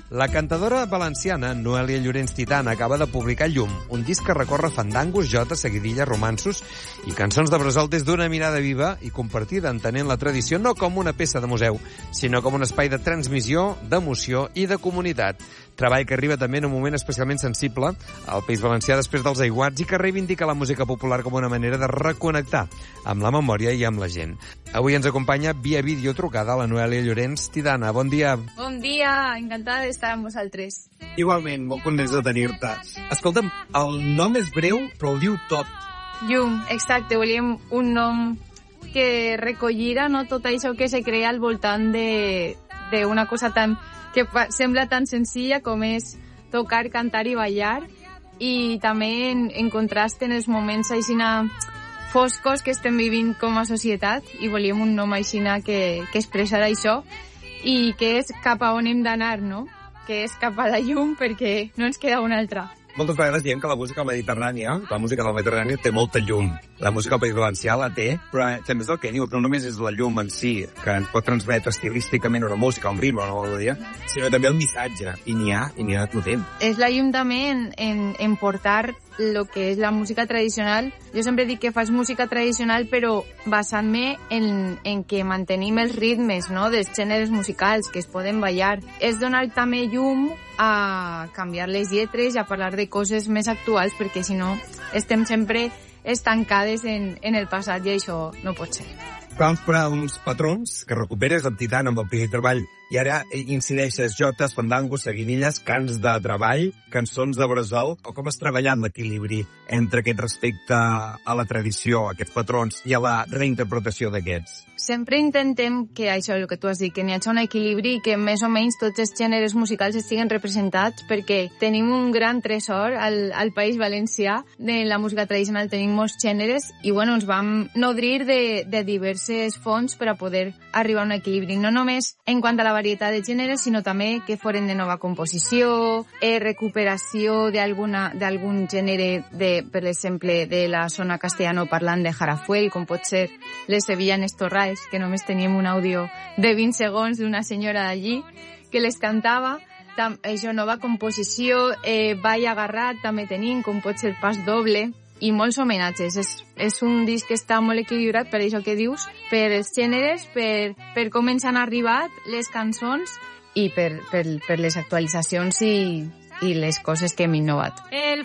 La cantadora valenciana Noelia Llorens Titana acaba de publicar Llum, un disc que recorre fandangos, jotes, seguidilles, romanços i cançons de bressol des d'una mirada viva i compartida, entenent la tradició no com una peça de museu, sinó com un espai de transmissió, d'emoció i de comunitat. Treball que arriba també en un moment especialment sensible al País Valencià després dels aiguats i que reivindica la música popular com una manera de reconnectar amb la memòria i amb la gent. Avui ens acompanya via vídeo trucada la Noelia Llorens Titana. Bon dia. Bon dia, encantada d'estar amb vosaltres. Igualment, molt contents de tenir-te. Escolta'm, el nom és breu, però ho diu tot. Llum, exacte, volíem un nom que recollira, no, tot això que se crea al voltant d'una cosa tan que sembla tan senzilla com és tocar, cantar i ballar, i també en contrast en els moments aixina foscos que estem vivint com a societat, i volíem un nom aixina que expressara això i que és cap a on hem d'anar, no? Que és cap a la llum, perquè no ens queda una altra. Moltes vegades diem que la música mediterrània, té molta llum. La música al País Valencià la té, però també és el que diu, que no només és la llum en si, que ens pot transmetre estilísticament una música, un ritme, una melodia, sinó també el missatge, i n'hi ha de potent. És la llum també en portar lo que és la música tradicional. Jo sempre dic que fas música tradicional, però basant-me en que mantenim els ritmes, no?, dels gèneres musicals que es poden ballar. És donar també llum a canviar les lletres i a parlar de coses més actuals, perquè si no estem sempre estancades en el passat i això no pot ser. Vam esperar uns patrons que recuperes amb Titana amb el primer treball i ara incideixes jotes, fandangos, seguidilles, cants de treball, cançons de bressol. O com has treballat l'equilibri entre aquest respecte a la tradició, a aquests patrons, i a la reinterpretació d'aquests? Sempre intentem que això, el que tu has dit, que n'hi hagi un equilibri i que més o menys tots els gèneres musicals estiguen representats, perquè tenim un gran tresor al País Valencià. De la música tradicional tenim molts gèneres i bueno, ens vam nodrir de diverses fonts per a poder arribar a un equilibri, no només en quant a la varietat de gèneres, sinó també que foren de nova composició, recuperació d'algun gènere, per exemple, de la zona castellanoparlant de Jarafuel, com pot ser les sevillanes torrals, que només teníem un àudio de 20 segons d'una senyora d'allí que les cantava. Això, nova composició, ball agarrat també tenim, com pot ser pas doble, i molts homenatges. És un disc que està molt equilibrat, per això que dius, per els gèneres, per com ens han arribat les cançons i per les actualitzacions i les coses que hem innovat. El